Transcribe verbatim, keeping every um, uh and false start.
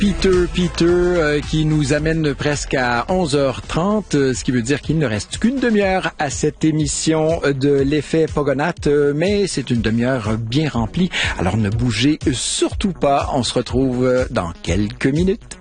Peter Peter euh, qui nous amène presque à onze heures trente, euh, ce qui veut dire qu'il ne reste qu'une demi-heure à cette émission de l'effet Pogonath, euh, mais c'est une demi-heure bien remplie. Alors ne bougez surtout pas, on se retrouve dans quelques minutes.